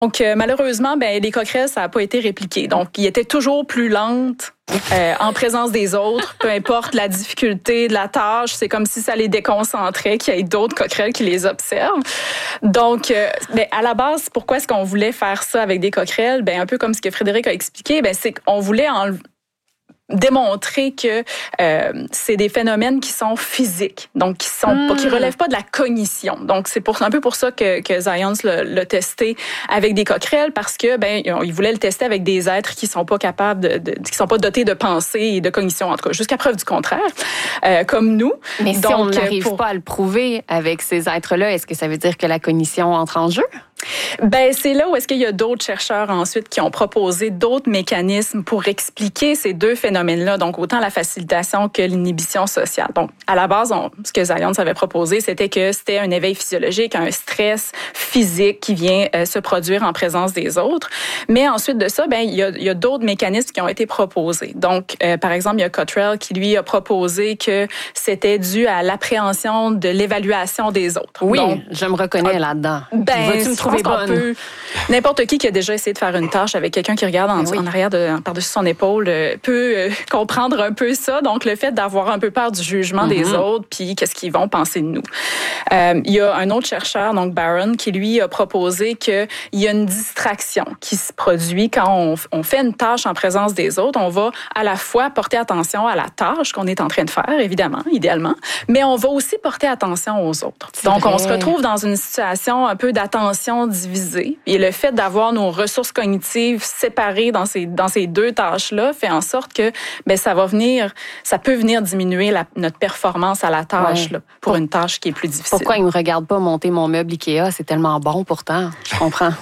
Donc, malheureusement, les coquerelles, ça n'a pas été répliqué. Donc, ils étaient toujours plus lentes en présence des autres, peu importe la difficulté de la tâche. C'est comme si ça les déconcentrait, qu'il y ait d'autres coquerelles qui les observent. Donc, à la base, pourquoi est-ce qu'on voulait faire ça avec des coquerelles? Un peu comme ce que Frédéric a expliqué, c'est qu'on voulait démontrer que c'est des phénomènes qui sont physiques, donc qui relèvent pas de la cognition. Donc c'est un peu pour ça que Zions l'a testé avec des coquerelles, parce que il voulait le tester avec des êtres qui sont pas capables qui sont pas dotés de pensée et de cognition, en tout cas jusqu'à preuve du contraire, comme nous. Mais si on n'arrive pas à le prouver avec ces êtres-là, est-ce que ça veut dire que la cognition entre en jeu? C'est là où est-ce qu'il y a d'autres chercheurs ensuite qui ont proposé d'autres mécanismes pour expliquer ces deux phénomènes-là, donc autant la facilitation que l'inhibition sociale. Donc, à la base, ce que Zions avait proposé, c'était que c'était un éveil physiologique, un stress physique qui vient se produire en présence des autres. Mais ensuite de ça, il y a d'autres mécanismes qui ont été proposés. Donc, par exemple, il y a Cottrell qui, lui, a proposé que c'était dû à l'appréhension de l'évaluation des autres. Oui, donc, je me reconnais là-dedans. Vas-tu me trouver bonne? N'importe qui a déjà essayé de faire une tâche avec quelqu'un qui regarde en arrière par-dessus son épaule peut comprendre un peu ça. Donc, le fait d'avoir un peu peur du jugement des autres, puis qu'est-ce qu'ils vont penser de nous. Il y a un autre chercheur, donc Barron, qui lui a proposé qu'il y a une distraction qui se produit quand on fait une tâche en présence des autres. On va à la fois porter attention à la tâche qu'on est en train de faire, évidemment, idéalement, mais on va aussi porter attention aux autres. Donc, on se retrouve dans une situation un peu d'attention divisée. Et le fait d'avoir nos ressources cognitives séparées dans ces deux tâches-là fait en sorte que ça peut venir diminuer notre performance à la tâche pour une tâche qui est plus difficile. Pourquoi ils ne me regardent pas monter mon meuble Ikea? C'est tellement bon pourtant. Je comprends.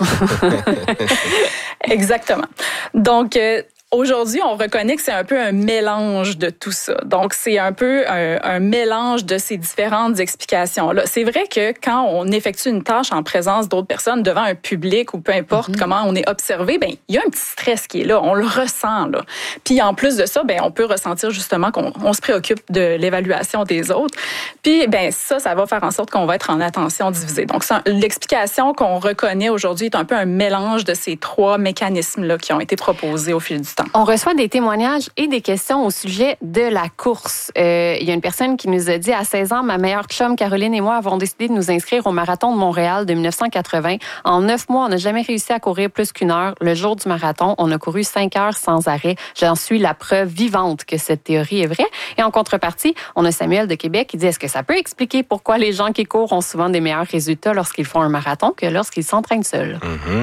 Exactement. Donc, aujourd'hui, on reconnaît que c'est un peu un mélange de tout ça. Donc, c'est un peu un mélange de ces différentes explications-là. C'est vrai que quand on effectue une tâche en présence d'autres personnes, devant un public ou peu importe comment on est observé, il y a un petit stress qui est là. On le ressent, là. Puis, en plus de ça, on peut ressentir justement qu'on se préoccupe de l'évaluation des autres. Puis, ça va faire en sorte qu'on va être en attention divisée. Donc, l'explication qu'on reconnaît aujourd'hui est un peu un mélange de ces trois mécanismes-là qui ont été proposés au fil du temps. On reçoit des témoignages et des questions au sujet de la course. Il y a une personne qui nous a dit, à 16 ans, ma meilleure chum Caroline et moi avons décidé de nous inscrire au marathon de Montréal de 1980. En 9 mois, on n'a jamais réussi à courir plus qu'1 heure. Le jour du marathon, on a couru 5 heures sans arrêt. J'en suis la preuve vivante que cette théorie est vraie. Et en contrepartie, on a Samuel de Québec qui dit, est-ce que ça peut expliquer pourquoi les gens qui courent ont souvent des meilleurs résultats lorsqu'ils font un marathon que lorsqu'ils s'entraînent seuls?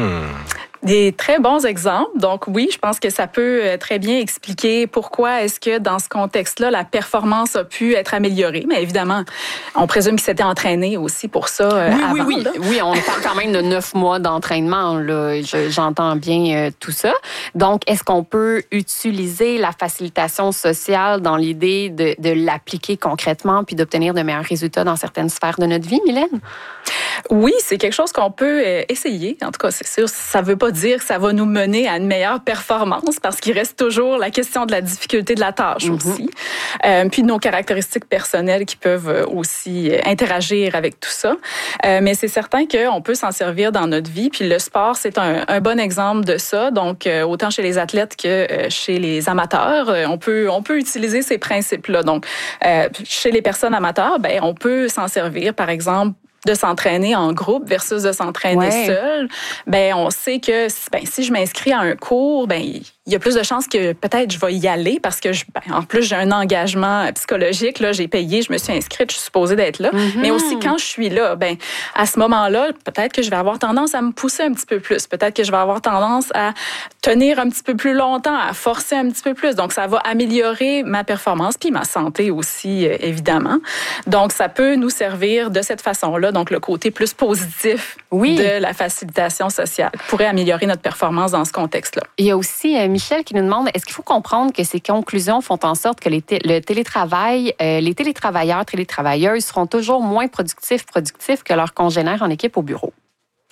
Des très bons exemples. Donc oui, je pense que ça peut très bien expliquer pourquoi est-ce que dans ce contexte-là, la performance a pu être améliorée. Mais évidemment, on présume qu'il s'était entraîné aussi pour ça avant. Oui, on parle quand même de 9 mois d'entraînement. Là. J'entends bien tout ça. Donc, est-ce qu'on peut utiliser la facilitation sociale dans l'idée de l'appliquer concrètement puis d'obtenir de meilleurs résultats dans certaines sphères de notre vie, Mylène? Oui, c'est quelque chose qu'on peut essayer. En tout cas, c'est sûr, ça ne veut pas dire que ça va nous mener à une meilleure performance parce qu'il reste toujours la question de la difficulté de la tâche aussi. Puis de nos caractéristiques personnelles qui peuvent aussi interagir avec tout ça. Mais c'est certain qu'on peut s'en servir dans notre vie. Puis le sport, c'est un bon exemple de ça. Donc, autant chez les athlètes que chez les amateurs, on peut utiliser ces principes-là. Donc, chez les personnes amateurs, on peut s'en servir, par exemple, de s'entraîner en groupe versus de s'entraîner seul. On sait que si je m'inscris à un cours, il y a plus de chances que peut-être je vais y aller parce que en plus j'ai un engagement psychologique, là, j'ai payé, je me suis inscrite, je suis supposée d'être là. Mais aussi quand je suis là, à ce moment-là, peut-être que je vais avoir tendance à me pousser un petit peu plus, peut-être que je vais avoir tendance à tenir un petit peu plus longtemps, à forcer un petit peu plus. Donc ça va améliorer ma performance puis ma santé aussi évidemment. Donc ça peut nous servir de cette façon-là, donc le côté plus positif de la facilitation sociale pourrait améliorer notre performance dans ce contexte-là. Il y a aussi Michel qui nous demande, est-ce qu'il faut comprendre que ces conclusions font en sorte que le télétravail, les télétravailleurs, télétravailleuses seront toujours moins productifs que leurs congénères en équipe au bureau?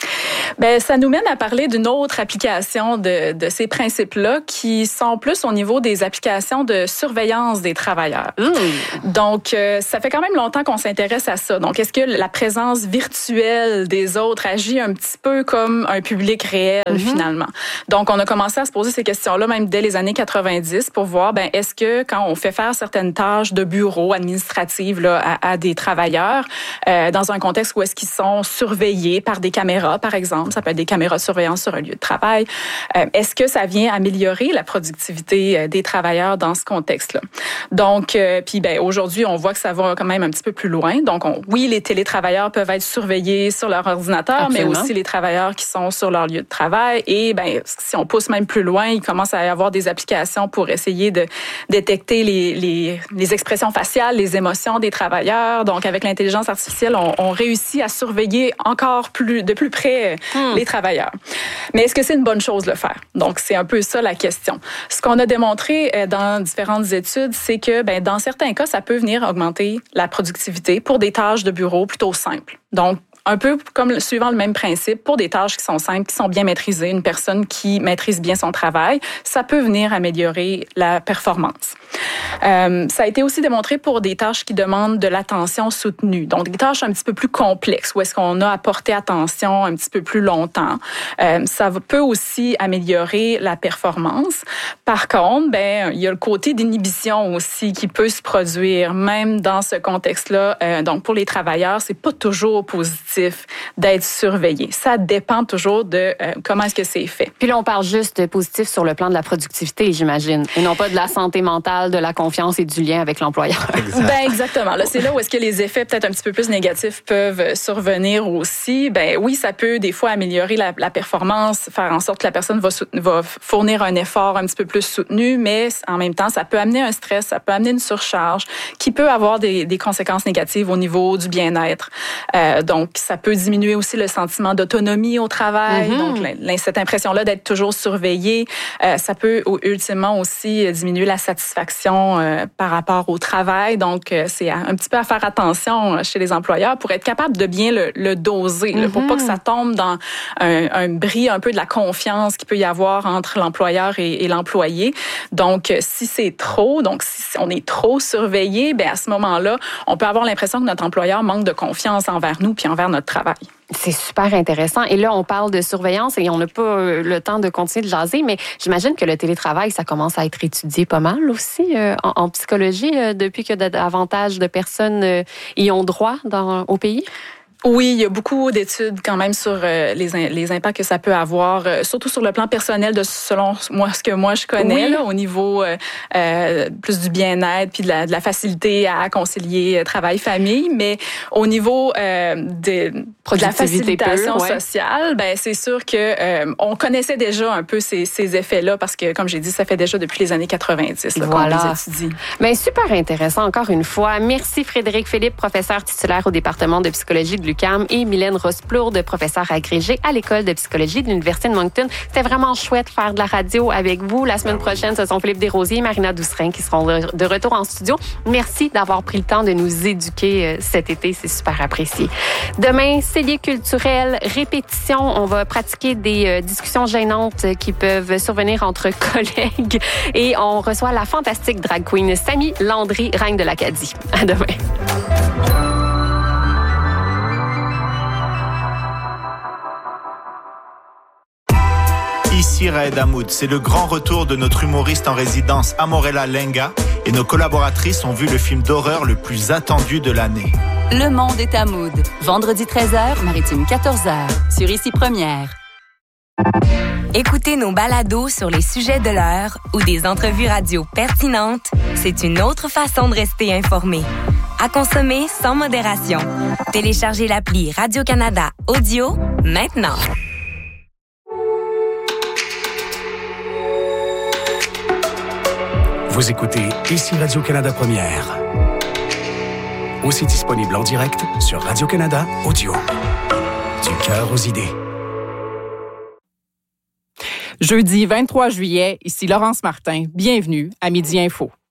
Ben, ça nous mène à parler d'une autre application de ces principes-là qui sont plus au niveau des applications de surveillance des travailleurs. Donc, ça fait quand même longtemps qu'on s'intéresse à ça. Donc, est-ce que la présence virtuelle des autres agit un petit peu comme un public réel, finalement? Donc, on a commencé à se poser ces questions-là même dès les années 90 pour voir, ben, est-ce que quand on fait faire certaines tâches de bureau administratives là, à des travailleurs, dans un contexte où est-ce qu'ils sont surveillés par des caméras, par exemple, ça peut être des caméras de surveillance sur un lieu de travail, est-ce que ça vient améliorer la productivité des travailleurs dans ce contexte-là? Donc, puis ben, aujourd'hui, on voit que ça va quand même un petit peu plus loin. Donc, oui, les télétravailleurs peuvent être surveillés sur leur ordinateur, Absolument. Mais aussi les travailleurs qui sont sur leur lieu de travail. Et ben, si on pousse même plus loin, il commence à y avoir des applications pour essayer de détecter les expressions faciales, les émotions des travailleurs. Donc, avec l'intelligence artificielle, on réussit à surveiller encore de plus près les travailleurs. Mais est-ce que c'est une bonne chose de le faire? Donc, c'est un peu ça la question. Ce qu'on a démontré dans différentes études, c'est que ben, dans certains cas, ça peut venir augmenter la productivité pour des tâches de bureau plutôt simples. Donc, un peu comme suivant le même principe, pour des tâches qui sont simples, qui sont bien maîtrisées, une personne qui maîtrise bien son travail, ça peut venir améliorer la performance. Ça a été aussi démontré pour des tâches qui demandent de l'attention soutenue. Donc, des tâches un petit peu plus complexes, où est-ce qu'on a à porter attention un petit peu plus longtemps. Ça peut aussi améliorer la performance. Par contre, ben, il y a le côté d'inhibition aussi qui peut se produire, même dans ce contexte-là. Donc, pour les travailleurs, c'est pas toujours positif d'être surveillé. Ça dépend toujours de comment est-ce que c'est fait. Puis là, on parle juste de positif sur le plan de la productivité, j'imagine, et non pas de la santé mentale, de la confiance et du lien avec l'employeur. Ben exactement. Là, c'est là où est-ce que les effets peut-être un petit peu plus négatifs peuvent survenir aussi. Ben oui, ça peut des fois améliorer la performance, faire en sorte que la personne va fournir un effort un petit peu plus soutenu, mais en même temps, ça peut amener un stress, ça peut amener une surcharge qui peut avoir des conséquences négatives au niveau du bien-être. Donc, ça peut diminuer aussi le sentiment d'autonomie au travail. Donc, cette impression-là d'être toujours surveillé, ça peut ultimement aussi diminuer la satisfaction par rapport au travail. Donc, c'est un petit peu à faire attention chez les employeurs pour être capable de bien le doser, là, pour pas que ça tombe dans un bris un peu de la confiance qu'il peut y avoir entre l'employeur et l'employé. Donc, si c'est trop, donc si on est trop surveillé, ben à ce moment-là, on peut avoir l'impression que notre employeur manque de confiance envers nous puis envers notre travail. C'est super intéressant. Et là, on parle de surveillance et on n'a pas le temps de continuer de jaser, mais j'imagine que le télétravail, ça commence à être étudié pas mal aussi en psychologie depuis que davantage de personnes y ont droit au pays. Oui, il y a beaucoup d'études quand même sur les impacts que ça peut avoir, surtout sur le plan personnel, selon ce que moi je connais, là, au niveau plus du bien-être puis de la facilité à concilier travail-famille, mais au niveau de la facilitation sociale, ben c'est sûr que on connaissait déjà un peu ces effets-là parce que, comme j'ai dit, ça fait déjà depuis les années 90 là, qu'on les étudie. Mais super intéressant encore une fois. Merci Frédéric Philippe, professeur titulaire au département de psychologie de l'UQAM, et Mylène Rosplourde, professeure agrégée à l'École de psychologie de l'Université de Moncton. C'était vraiment chouette de faire de la radio avec vous. La semaine prochaine, ce sont Philippe Desrosiers et Marina Doucerin qui seront de retour en studio. Merci d'avoir pris le temps de nous éduquer cet été. C'est super apprécié. Demain, c'est lié culturel, répétition. On va pratiquer des discussions gênantes qui peuvent survenir entre collègues. Et on reçoit la fantastique drag queen Samy Landry, reine de l'Acadie. À demain. Ici Raed Hamoud, c'est le grand retour de notre humoriste en résidence Amorella Lenga et nos collaboratrices ont vu le film d'horreur le plus attendu de l'année. Le monde est à Mood. Vendredi 13h, Maritime 14h, sur Ici Première. Écouter nos balados sur les sujets de l'heure ou des entrevues radio pertinentes, c'est une autre façon de rester informé. À consommer sans modération. Téléchargez l'appli Radio-Canada Audio maintenant. Vous écoutez Ici Radio-Canada Première. Aussi disponible en direct sur Radio-Canada Audio. Du cœur aux idées. Jeudi 23 juillet, ici Laurence Martin. Bienvenue à Midi Info.